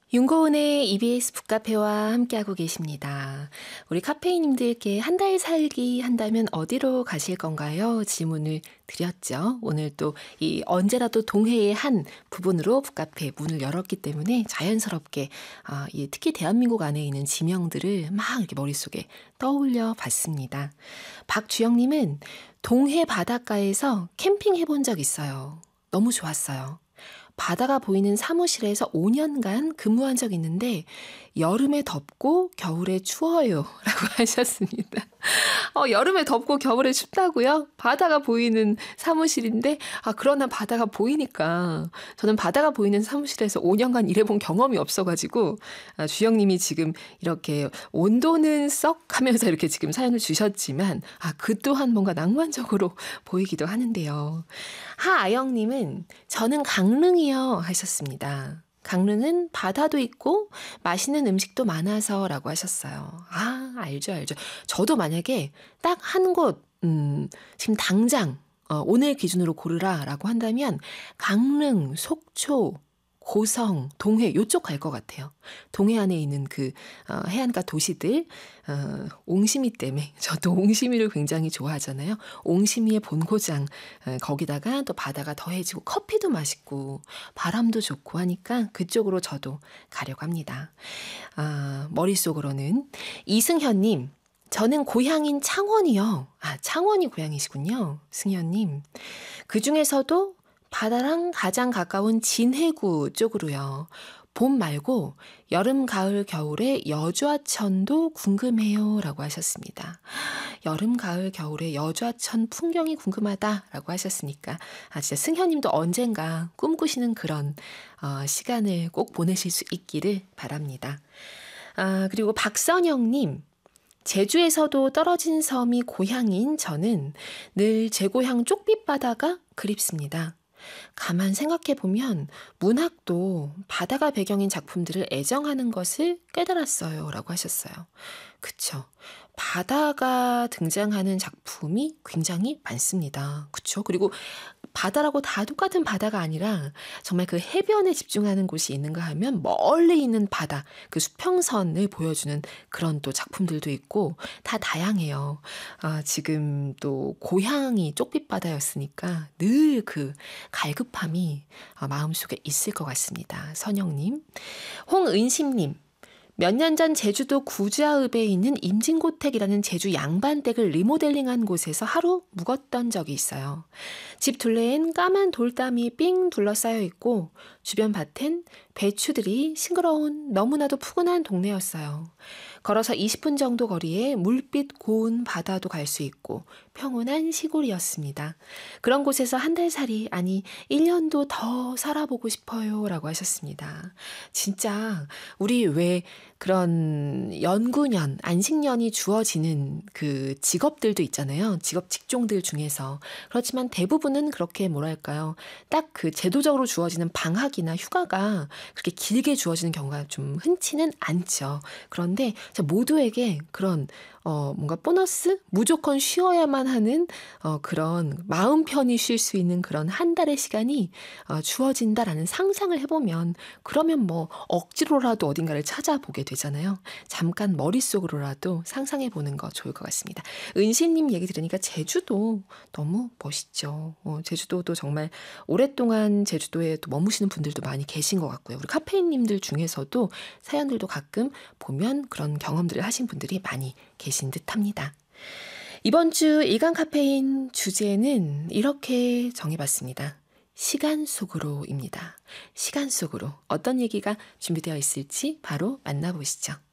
윤고은의 EBS 북카페와 함께하고 계십니다. 우리 카페이님들께 한 달 살기 한다면 어디로 가실 건가요? 질문을 드렸죠. 오늘 또 이 언제라도 동해의 한 부분으로 북카페 문을 열었기 때문에 자연스럽게 특히 대한민국 안에 있는 지명들을 막 이렇게 머릿속에 떠올려 봤습니다. 박주영님은 동해 바닷가에서 캠핑 해본 적 있어요. 너무 좋았어요. 바다가 보이는 사무실에서 5년간 근무한 적 있는데 여름에 덥고 겨울에 추워요 라고 하셨습니다. 여름에 덥고 겨울에 춥다고요? 바다가 보이는 사무실인데 그러나 바다가 보이니까 저는 바다가 보이는 사무실에서 5년간 일해본 경험이 없어가지고 주영님이 지금 이렇게 온도는 썩 하면서 이렇게 지금 사연을 주셨지만 그 또한 뭔가 낭만적으로 보이기도 하는데요. 하아영님은 저는 강릉이요 하셨습니다. 강릉은 바다도 있고 맛있는 음식도 많아서 라고 하셨어요. 알죠. 저도 만약에 딱 한 곳, 지금 당장 오늘 기준으로 고르라 라고 한다면 강릉, 속초, 고성, 동해 요쪽 갈 것 같아요. 동해 안에 있는 그 해안가 도시들 옹심이 때문에 저도 옹심이를 굉장히 좋아하잖아요. 옹심이의 본고장 거기다가 또 바다가 더해지고 커피도 맛있고 바람도 좋고 하니까 그쪽으로 저도 가려고 합니다. 머릿속으로는 이승현님 저는 고향인 창원이요. 창원이 고향이시군요. 승현님. 그중에서도 바다랑 가장 가까운 진해구 쪽으로요. 봄 말고 여름, 가을, 겨울에 여주하천도 궁금해요 라고 하셨습니다. 여름, 가을, 겨울에 여주하천 풍경이 궁금하다라고 하셨으니까 진짜 승현님도 언젠가 꿈꾸시는 그런 시간을 꼭 보내실 수 있기를 바랍니다. 그리고 박선영님. 제주에서도 떨어진 섬이 고향인 저는 늘 제 고향 쪽빛바다가 그립습니다. 가만 생각해보면 문학도 바다가 배경인 작품들을 애정하는 것을 깨달았어요 라고 하셨어요. 그쵸. 바다가 등장하는 작품이 굉장히 많습니다. 그쵸. 그리고 바다라고 다 똑같은 바다가 아니라 정말 그 해변에 집중하는 곳이 있는가 하면 멀리 있는 바다, 그 수평선을 보여주는 그런 또 작품들도 있고 다 다양해요. 지금 또 고향이 쪽빛바다였으니까 늘 그 갈급함이 마음속에 있을 것 같습니다. 선영님. 홍은심님. 몇 년 전 제주도 구좌읍에 있는 임진고택이라는 제주 양반댁을 리모델링한 곳에서 하루 묵었던 적이 있어요. 집 둘레엔 까만 돌담이 삥 둘러싸여 있고 주변 밭엔 배추들이 싱그러운 너무나도 푸근한 동네였어요. 걸어서 20분 정도 거리에 물빛 고운 바다도 갈 수 있고 평온한 시골이었습니다. 그런 곳에서 한 달 살이 아니 1년도 더 살아보고 싶어요 라고 하셨습니다. 진짜 우리 왜 그런 연구년, 안식년이 주어지는 그 직업들도 있잖아요. 직종들 중에서. 그렇지만 대부분은 그렇게 뭐랄까요. 딱 그 제도적으로 주어지는 방학이나 휴가가 그렇게 길게 주어지는 경우가 좀 흔치는 않죠. 그런데 모두에게 그런 뭔가 보너스? 무조건 쉬어야만 하는 그런 마음 편히 쉴 수 있는 그런 한 달의 시간이 주어진다라는 상상을 해보면 그러면 뭐 억지로라도 어딘가를 찾아보게 되잖아요. 잠깐 머릿속으로라도 상상해보는 거 좋을 것 같습니다. 은시님 얘기 들으니까 제주도 너무 멋있죠. 제주도도 정말 오랫동안 제주도에 또 머무시는 분들도 많이 계신 것 같고요. 우리 카페인님들 중에서도 사연들도 가끔 보면 그런 경험들을 하신 분들이 많이 계신 듯합니다. 이번 주 일간 카페인 주제는 이렇게 정해봤습니다. 시간 속으로입니다. 시간 속으로 어떤 얘기가 준비되어 있을지 바로 만나보시죠.